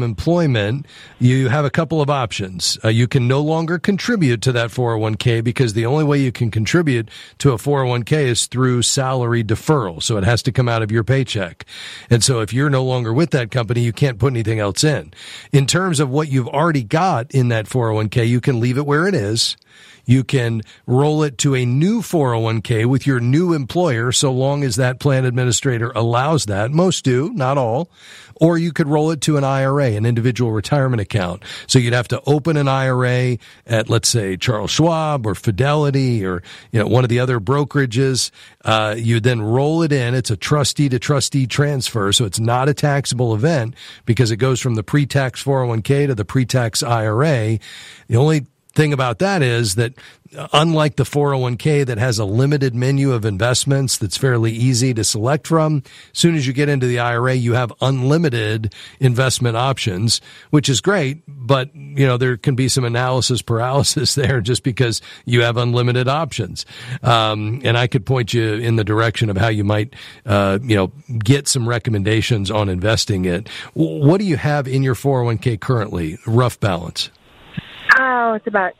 employment, you have a couple of options. You can no longer contribute to that 401k because the only way you can contribute to a 401k is through salary deferral. So it has to come out of your paycheck. And so if you're no longer with that company, you can't put anything else in. In terms of what you've already got in that 401k, you can leave it where it is. You can roll it to a new 401k with your new employer so long as that plan administrator allows that. Most do, not all. Or you could roll it to an IRA, an individual retirement account. So you'd have to open an IRA at, let's say, Charles Schwab or Fidelity or, one of the other brokerages. You then roll it in. It's a trustee to trustee transfer. So it's not a taxable event because it goes from the pre-tax 401k to the pre-tax IRA. The only thing about that is that unlike the 401k that has a limited menu of investments that's fairly easy to select from, as soon as you get into the IRA, you have unlimited investment options, which is great. But, there can be some analysis paralysis there just because you have unlimited options. And I could point you in the direction of how you might, get some recommendations on investing it. What do you have in your 401k currently? Rough balance. Oh, it's about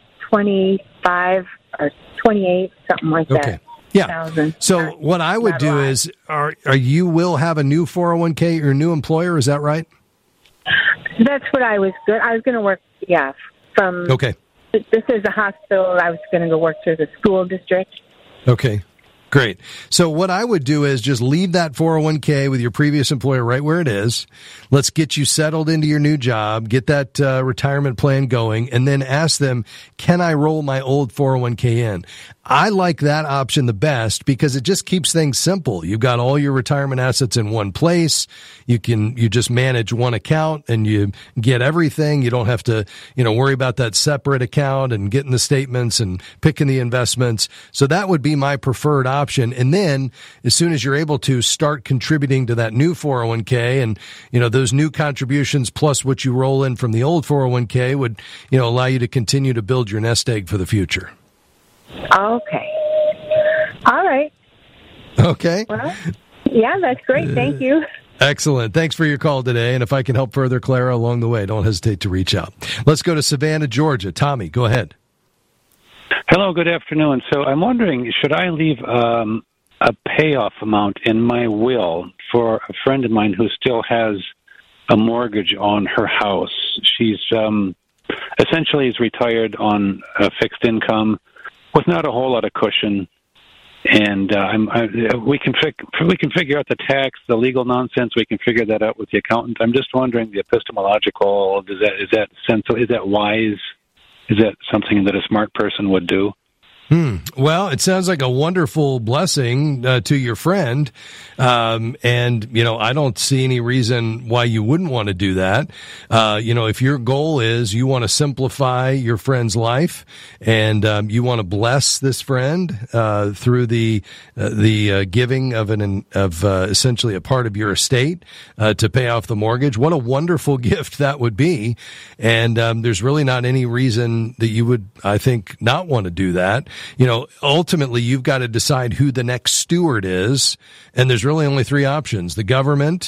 25 or 28, something like that. Okay. Yeah. 1,000. So what I would do is, are you will have a new 401k, your new employer, is that right? That's what I was going to work, from. Okay. This is a hospital. I was going to go work through the school district. Okay. Great. So what I would do is just leave that 401k with your previous employer right where it is. Let's get you settled into your new job, get that retirement plan going, and then ask them, can I roll my old 401k in? I like that option the best because it just keeps things simple. You've got all your retirement assets in one place. You just manage one account and you get everything. You don't have to, worry about that separate account and getting the statements and picking the investments. So that would be my preferred option. And then as soon as you're able to start contributing to that new 401k and, those new contributions plus what you roll in from the old 401k would, allow you to continue to build your nest egg for the future. Okay. All right. Okay. Well, yeah, that's great. Thank you. Excellent. Thanks for your call today. And if I can help further, Clara, along the way, don't hesitate to reach out. Let's go to Savannah, Georgia. Tommy, go ahead. Hello, good afternoon. So I'm wondering, should I leave a payoff amount in my will for a friend of mine who still has a mortgage on her house? She's essentially is retired on a fixed income with not a whole lot of cushion, and we can figure out the tax, the legal nonsense. We can figure that out with the accountant. I'm just wondering the epistemological. Is that wise? Is that something that a smart person would do? Well, it sounds like a wonderful blessing to your friend. And, I don't see any reason why you wouldn't want to do that. If your goal is you want to simplify your friend's life and you want to bless this friend through the giving of essentially a part of your estate to pay off the mortgage, what a wonderful gift that would be. And there's really not any reason that you would, I think, not want to do that. Ultimately, you've got to decide who the next steward is, and there's really only three options: the government,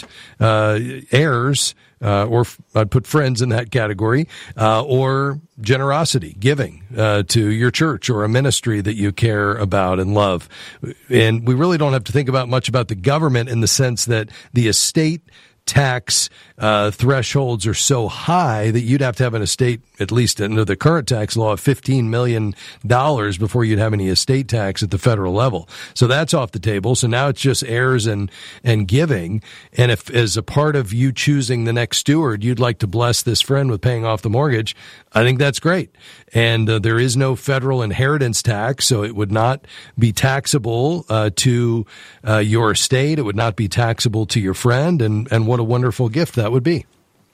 heirs, or I'd put friends in that category, or generosity, giving to your church or a ministry that you care about and love. And we really don't have to think much about the government in the sense that the estate tax thresholds are so high that you'd have to have an estate, at least under the current tax law, of $15 million before you'd have any estate tax at the federal level. So that's off the table. So now it's just heirs and giving. And if, as a part of you choosing the next steward, you'd like to bless this friend with paying off the mortgage, I think that's great. And there is no federal inheritance tax, so it would not be taxable to your estate. It would not be taxable to your friend. And what a wonderful gift that would be.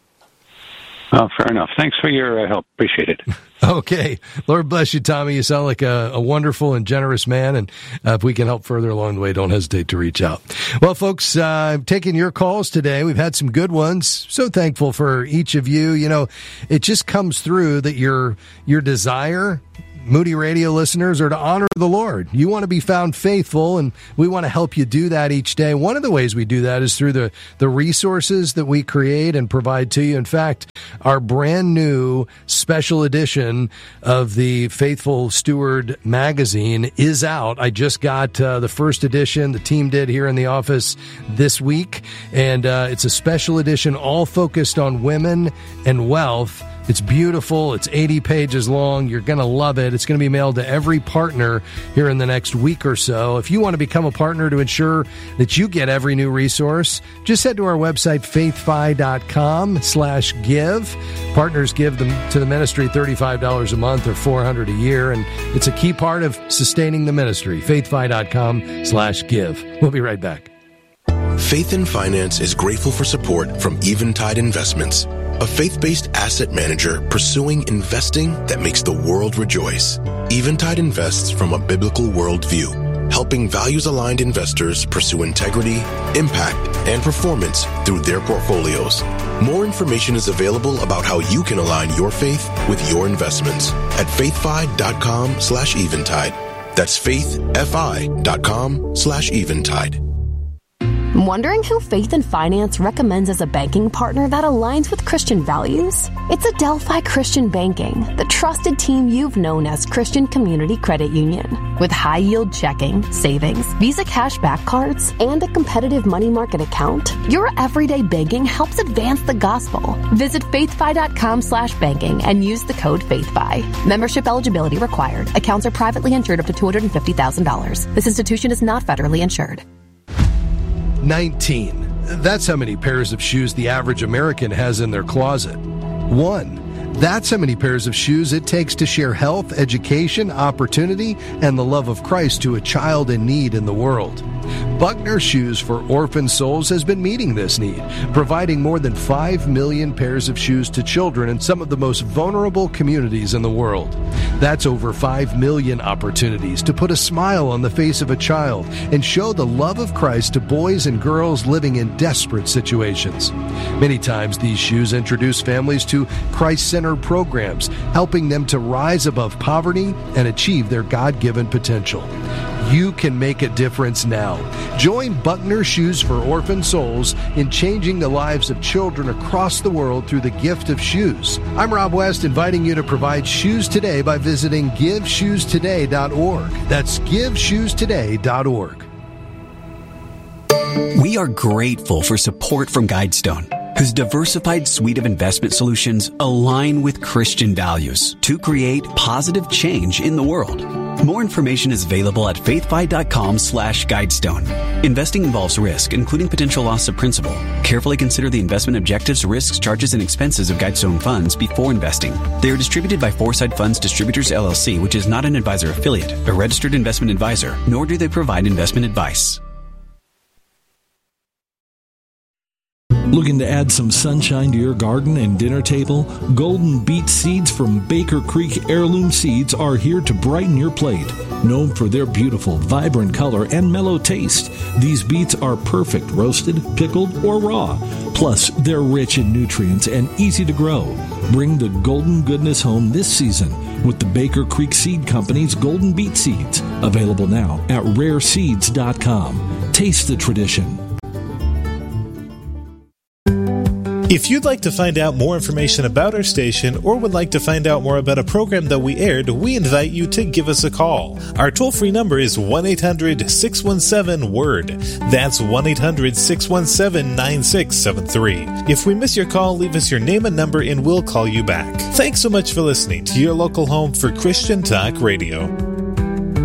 Oh, fair enough. Thanks for your help. Appreciate it. Okay. Lord bless you, Tommy. You sound like a wonderful and generous man. And if we can help further along the way, don't hesitate to reach out. Well, folks, I'm taking your calls today. We've had some good ones. So thankful for each of you. It just comes through that your desire, Moody Radio listeners, are to honor the Lord. You want to be found faithful, and we want to help you do that each day. One of the ways we do that is through the resources that we create and provide to you. In fact, our brand new special edition of the Faithful Steward magazine is out. I just got the first edition. The team did here in the office this week, and it's a special edition all focused on women and wealth. It's beautiful. It's 80 pages long. You're going to love it. It's going to be mailed to every partner here in the next week or so. If you want to become a partner to ensure that you get every new resource, just head to our website, faithfi.com/give. Partners give them to the ministry $35 a month or $400 a year, and it's a key part of sustaining the ministry. faithfi.com/give. We'll be right back. Faith in Finance is grateful for support from Eventide Investments, a faith-based asset manager pursuing investing that makes the world rejoice. Eventide invests from a biblical worldview, helping values-aligned investors pursue integrity, impact, and performance through their portfolios. More information is available about how you can align your faith with your investments at faithfi.com/eventide. That's faithfi.com/eventide. Wondering who Faith and Finance recommends as a banking partner that aligns with Christian values? It's Adelphi Christian Banking, the trusted team you've known as Christian Community Credit Union. With high-yield checking, savings, Visa cashback cards, and a competitive money market account, your everyday banking helps advance the gospel. Visit faithfi.com/banking and use the code FAITHFI. Membership eligibility required. Accounts are privately insured up to $250,000. This institution is not federally insured. 19. That's how many pairs of shoes the average American has in their closet. 1. That's how many pairs of shoes it takes to share health, education, opportunity, and the love of Christ to a child in need in the world. Buckner Shoes for Orphan Souls has been meeting this need, providing more than 5 million pairs of shoes to children in some of the most vulnerable communities in the world. That's over 5 million opportunities to put a smile on the face of a child and show the love of Christ to boys and girls living in desperate situations. Many times these shoes introduce families to Christ-centered programs, helping them to rise above poverty and achieve their God-given potential. You can make a difference now. Join Buckner Shoes for Orphan Souls in changing the lives of children across the world through the gift of shoes. I'm Rob West, inviting you to provide shoes today by visiting GiveShoesToday.org. That's GiveShoesToday.org. We are grateful for support from Guidestone, whose diversified suite of investment solutions align with Christian values to create positive change in the world. More information is available at faithfi.com/Guidestone. Investing involves risk, including potential loss of principal. Carefully consider the investment objectives, risks, charges, and expenses of Guidestone funds before investing. They are distributed by Foresight Funds Distributors, LLC, which is not an advisor affiliate, a registered investment advisor, nor do they provide investment advice. Looking to add some sunshine to your garden and dinner table? Golden Beet seeds from Baker Creek Heirloom Seeds are here to brighten your plate. Known for their beautiful, vibrant color and mellow taste, these beets are perfect roasted, pickled, or raw. Plus, they're rich in nutrients and easy to grow. Bring the golden goodness home this season with the Baker Creek Seed Company's Golden Beet Seeds. Available now at rareseeds.com. Taste the tradition. If you'd like to find out more information about our station or would like to find out more about a program that we aired, we invite you to give us a call. Our toll-free number is 1-800-617-WORD. That's 1-800-617-9673. If we miss your call, leave us your name and number and we'll call you back. Thanks so much for listening to your local home for Christian Talk Radio.